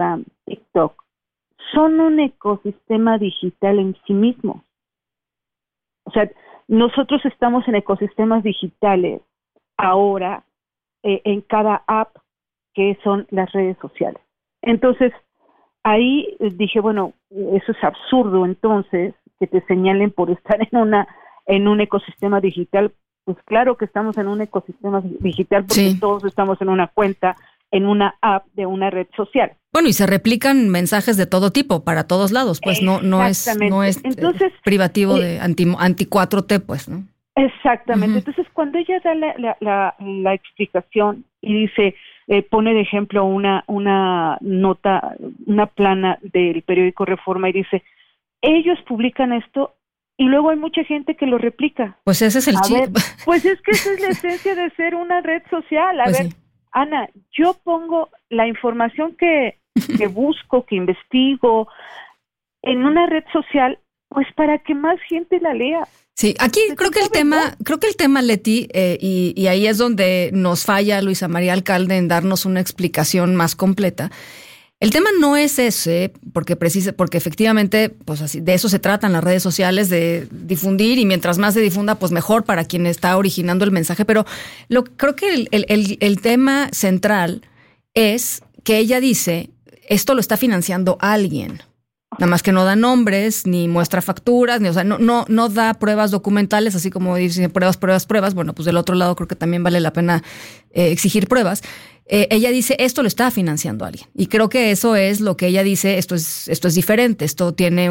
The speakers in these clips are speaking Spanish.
Instagram, TikTok, son un ecosistema digital en sí mismo. O sea, nosotros estamos en ecosistemas digitales ahora en cada app que son las redes sociales. Entonces, ahí dije, bueno, eso es absurdo entonces, que te señalen por estar en un ecosistema digital. Pues claro que estamos en un ecosistema digital porque todos estamos en una cuenta, en una app de una red social. Bueno, y se replican mensajes de todo tipo para todos lados, pues no es entonces, privativo de anti 4T, pues, ¿no? Exactamente. Entonces, cuando ella da la explicación y dice, pone de ejemplo una nota, una plana del periódico Reforma y dice, ellos publican esto y luego hay mucha gente que lo replica. Pues ese es el chiste. Pues es que esa es la esencia de ser una red social. A ver, sí. Ana, yo pongo la información que busco, que investigo en una red social, pues para que más gente la lea. Sí, aquí creo que el tema, Leti, y ahí es donde nos falla Luisa María Alcalde en darnos una explicación más completa. El tema no es ese, porque efectivamente, pues así, de eso se tratan las redes sociales, de difundir, y mientras más se difunda, pues mejor para quien está originando el mensaje. Pero creo que el tema central es que ella dice, esto lo está financiando alguien. Nada más que no da nombres, ni muestra facturas, ni, o sea, no da pruebas documentales, así como dicen pruebas. Bueno, pues del otro lado creo que también vale la pena exigir pruebas. Ella dice, esto lo está financiando alguien. Y creo que eso es lo que ella dice, esto es diferente, esto tiene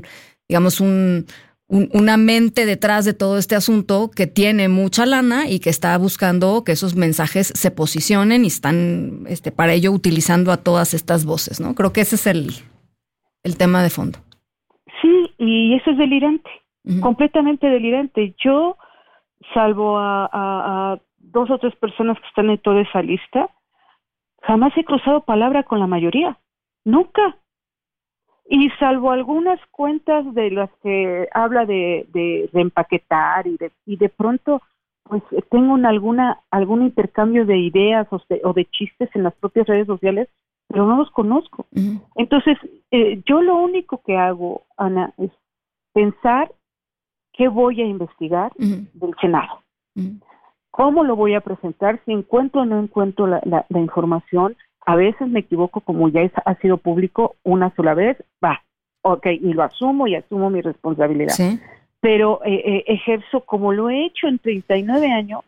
una mente detrás de todo este asunto que tiene mucha lana y que está buscando que esos mensajes se posicionen y están para ello utilizando a todas estas voces, ¿no? Creo que ese es el tema de fondo. Sí, y eso es delirante, completamente delirante. Yo, salvo a 2 o 3 personas que están en toda esa lista, jamás he cruzado palabra con la mayoría, nunca. Y salvo algunas cuentas de las que habla de empaquetar y de pronto pues tengo algún intercambio de ideas o de chistes en las propias redes sociales, pero no los conozco. Entonces, yo lo único que hago, Ana, es pensar qué voy a investigar del Senado. ¿Cómo lo voy a presentar? Si encuentro o no encuentro la información. A veces me equivoco, como ya ha sido público una sola vez, y lo asumo y asumo mi responsabilidad. ¿Sí? Pero ejerzo, como lo he hecho en 39 años,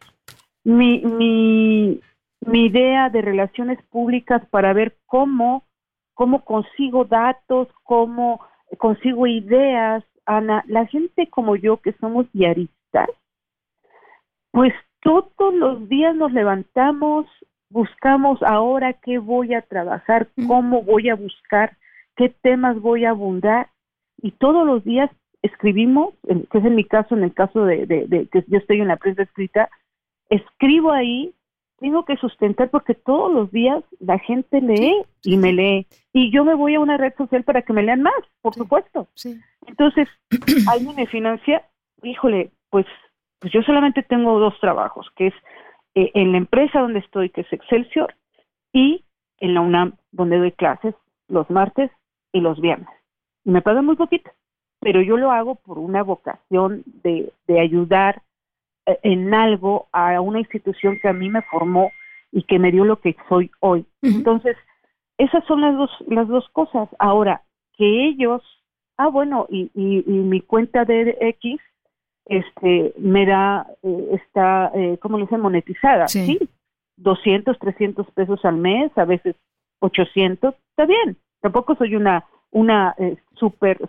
mi idea de relaciones públicas para ver cómo consigo datos, cómo consigo ideas. Ana, la gente como yo que somos diaristas, pues todos los días nos levantamos, buscamos ahora qué voy a trabajar, cómo voy a buscar, qué temas voy a abundar, y todos los días escribimos, que es en mi caso, en el caso de que yo estoy en la prensa escrita, escribo ahí, tengo que sustentar porque todos los días la gente lee y me lee, y yo me voy a una red social para que me lean más, por supuesto. Sí. Entonces, alguien me financia, híjole, pues yo solamente tengo 2 trabajos, que es en la empresa donde estoy, que es Excelsior, y en la UNAM, donde doy clases los martes y los viernes. Y me pagan muy poquito, pero yo lo hago por una vocación de ayudar en algo a una institución que a mí me formó y que me dio lo que soy hoy. Entonces, esas son las dos cosas. Ahora, que ellos, y mi cuenta de X, me da, está, ¿cómo le dicen? Monetizada, ¿sí? 200, 300 pesos al mes, a veces 800, está bien. Tampoco soy una súper,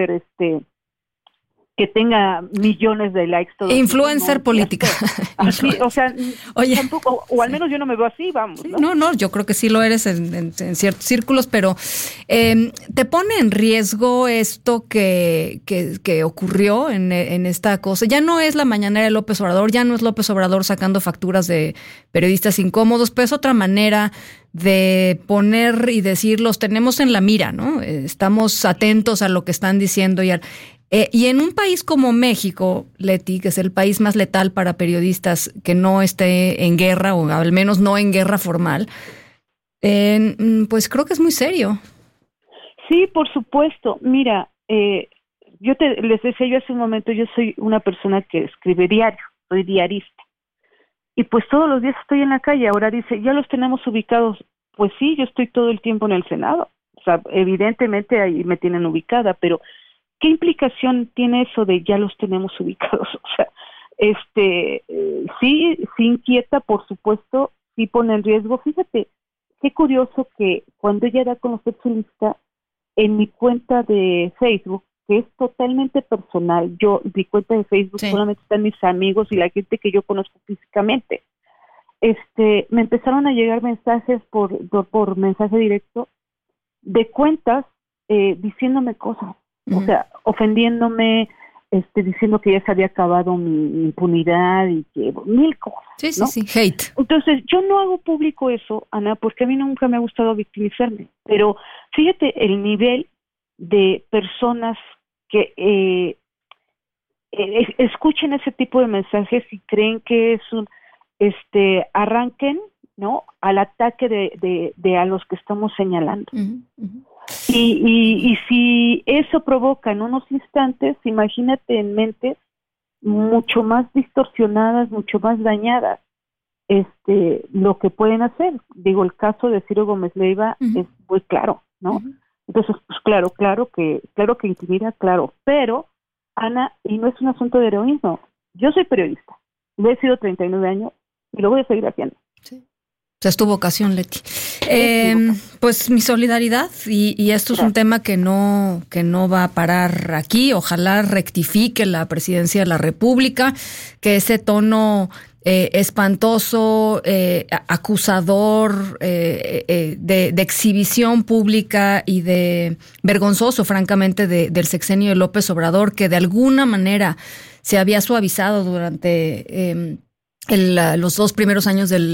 que tenga millones de likes. Influencer política. Así, o sea, oye, tampoco, o al menos yo no me veo así, vamos. Sí, no, yo creo que sí lo eres en ciertos círculos, pero ¿te pone en riesgo esto que ocurrió en esta cosa? Ya no es la mañanera de López Obrador, ya no es López Obrador sacando facturas de periodistas incómodos, pero es otra manera de poner y decir, los tenemos en la mira, ¿no? Estamos atentos a lo que están diciendo y en un país como México, Leti, que es el país más letal para periodistas que no esté en guerra, o al menos no en guerra formal, pues creo que es muy serio. Sí, por supuesto. Mira, les decía yo hace un momento, yo soy una persona que escribe diario, soy diarista. Y pues todos los días estoy en la calle. Ahora dice, ya los tenemos ubicados. Pues sí, yo estoy todo el tiempo en el Senado. O sea, evidentemente ahí me tienen ubicada, pero ¿qué implicación tiene eso de ya los tenemos ubicados? O sea, sí inquieta, por supuesto, sí pone en riesgo. Fíjate, qué curioso que cuando ella da a conocer su lista, en mi cuenta de Facebook, que es totalmente personal, mi cuenta de Facebook solamente están mis amigos y la gente que yo conozco físicamente, me empezaron a llegar mensajes por mensaje directo de cuentas diciéndome cosas, o sea, ofendiéndome, diciendo que ya se había acabado mi impunidad y que mil cosas. Sí, ¿no? sí, hate. Entonces, yo no hago público eso, Ana, porque a mí nunca me ha gustado victimizarme, pero fíjate el nivel de personas que escuchen ese tipo de mensajes y creen que es un arranquen, ¿no?, al ataque de a los que estamos señalando. Uh-huh. Y si eso provoca en unos instantes, imagínate en mentes mucho más distorsionadas, mucho más dañadas, lo que pueden hacer. Digo, el caso de Ciro Gómez Leiva es muy claro, ¿no? Uh-huh. Entonces, pues claro que intimida, claro, pero, Ana, y no es un asunto de heroísmo. Yo soy periodista, lo he sido 39 años y lo voy a seguir haciendo. Sí. O sea, es tu vocación, Leti. Pues mi solidaridad, y esto es un tema que no va a parar aquí. Ojalá rectifique la presidencia de la República, que ese tono espantoso, acusador, de exhibición pública y de vergonzoso, francamente, del sexenio de López Obrador, que de alguna manera se había suavizado durante los 2 primeros años del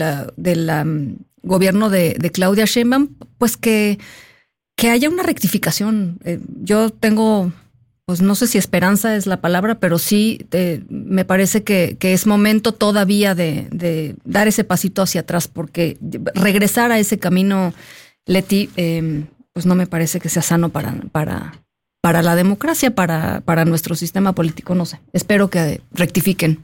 gobierno de Claudia Sheinbaum, pues que haya una rectificación. Yo tengo, pues no sé si esperanza es la palabra, pero sí me parece que es momento todavía de dar ese pasito hacia atrás, porque regresar a ese camino, Leti, pues no me parece que sea sano para la democracia, para nuestro sistema político, no sé. Espero que rectifiquen.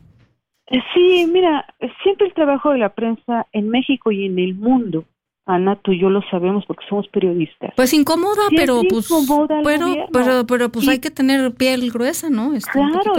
Sí, mira, siempre el trabajo de la prensa en México y en el mundo, Ana, tú y yo lo sabemos porque somos periodistas. Pues incomoda, pero pues pero pues hay que tener piel gruesa, ¿no? Claro,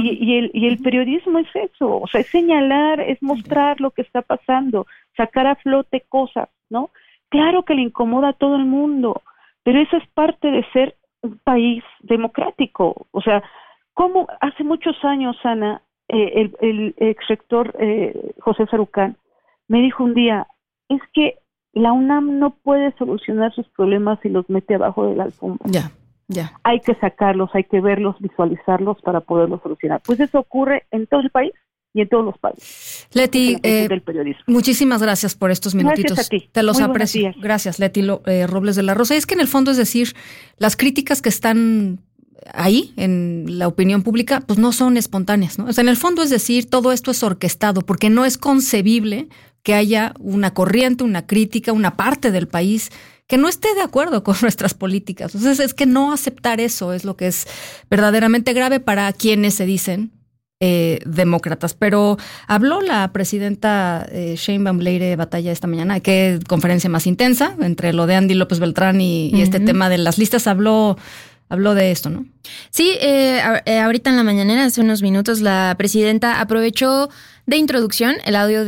y el periodismo es eso, o sea, es señalar, es mostrar lo que está pasando, sacar a flote cosas, ¿no? Claro que le incomoda a todo el mundo, pero eso es parte de ser un país democrático. O sea, como hace muchos años, Ana, el ex rector José Sarucán me dijo un día, es que la UNAM no puede solucionar sus problemas si los mete abajo de la alfombra. Ya. Hay que sacarlos, hay que verlos, visualizarlos para poderlos solucionar. Pues eso ocurre en todo el país y en todos los países. Leti, muchísimas gracias por estos minutitos. Gracias a ti. Te los aprecio. Gracias, Leti Robles de la Rosa. Es que en el fondo es decir, las críticas que están ahí en la opinión pública, pues no son espontáneas, ¿no? O sea, en el fondo es decir, todo esto es orquestado, porque no es concebible que haya una corriente, una crítica, una parte del país que no esté de acuerdo con nuestras políticas. Entonces, es que no aceptar eso es lo que es verdaderamente grave para quienes se dicen demócratas. Pero habló la presidenta Sheinbaum Leire Batalla esta mañana. Qué conferencia más intensa entre lo de Andy López Beltrán y este tema de las listas. Habló de esto, ¿no? Sí, ahorita en la mañanera, hace unos minutos, la presidenta aprovechó de introducción el audio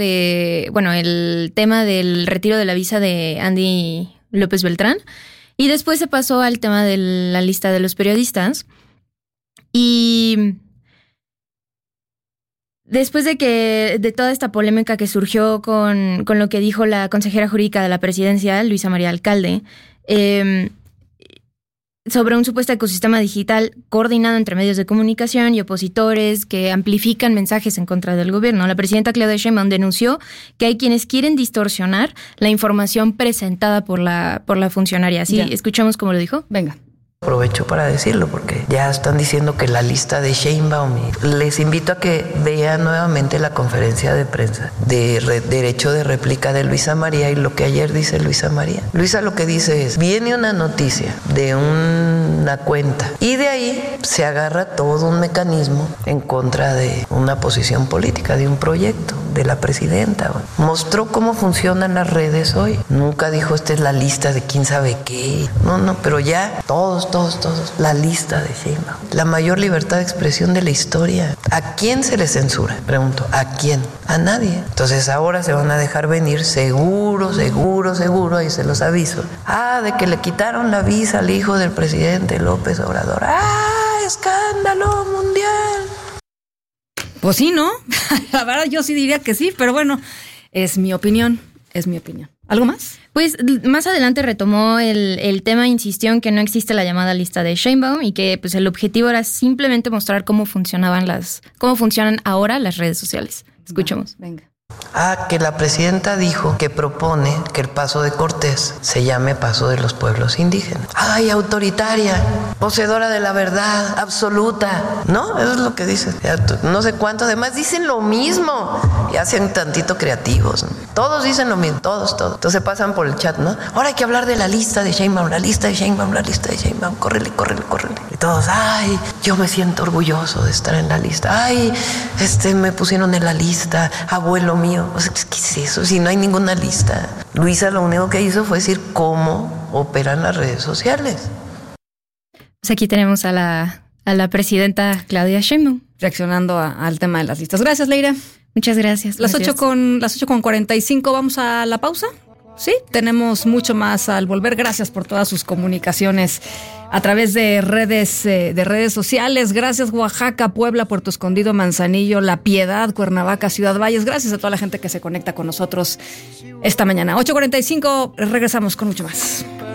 el tema del retiro de la visa de Andy López Beltrán, y después se pasó al tema de la lista de los periodistas. Y después de toda esta polémica que surgió con lo que dijo la consejera jurídica de la presidencia, Luisa María Alcalde, sobre un supuesto ecosistema digital coordinado entre medios de comunicación y opositores que amplifican mensajes en contra del gobierno, la presidenta Claudia Sheinbaum denunció que hay quienes quieren distorsionar la información presentada por la funcionaria. ¿Sí? Escuchamos cómo lo dijo. Venga. Aprovecho para decirlo porque ya están diciendo que la lista de Sheinbaum. Les invito a que vean nuevamente la conferencia de prensa de derecho de réplica de Luisa María y lo que ayer dice Luisa María. Luisa lo que dice es, viene una noticia de una cuenta y de ahí se agarra todo un mecanismo en contra de una posición política, de un proyecto, de la presidenta. Mostró cómo funcionan las redes hoy. Nunca dijo, esta es la lista de quién sabe qué. No, pero ya todos, la lista de Sheinbaum. La mayor libertad de expresión de la historia. ¿A quién se le censura? Pregunto, ¿a quién? A nadie. Entonces ahora se van a dejar venir seguro, ahí se los aviso. De que le quitaron la visa al hijo del presidente López Obrador. ¡Escándalo mundial! Pues sí, ¿no? La verdad yo sí diría que sí, pero bueno, es mi opinión. ¿Algo más? Pues más adelante retomó el tema, insistió en que no existe la llamada lista de Sheinbaum y que pues el objetivo era simplemente mostrar cómo funcionan ahora las redes sociales. Escuchemos. Venga. Que la presidenta dijo que propone que el Paso de Cortés se llame Paso de los Pueblos Indígenas. Autoritaria, poseedora de la verdad absoluta, ¿no? Eso es lo que dice. No sé cuánto, además dicen lo mismo y hacen tantito creativos, ¿no? Todos dicen lo mismo, todos. Entonces pasan por el chat, ¿no? Ahora hay que hablar de la lista de Sheinbaum, córrele. Y todos, yo me siento orgulloso de estar en la lista. Me pusieron en la lista, abuelo mío. O sea, ¿qué es eso? Si no hay ninguna lista. Luisa lo único que hizo fue decir cómo operan las redes sociales. Pues aquí tenemos a la presidenta Claudia Sheinbaum Reaccionando al tema de las listas. Gracias, Leira. Muchas gracias. Las 8:45, vamos a la pausa. Sí, tenemos mucho más al volver. Gracias por todas sus comunicaciones a través de redes sociales. Gracias Oaxaca, Puebla, Puerto Escondido, Manzanillo, La Piedad, Cuernavaca, Ciudad Valles. Gracias a toda la gente que se conecta con nosotros esta mañana. 8:45, regresamos con mucho más.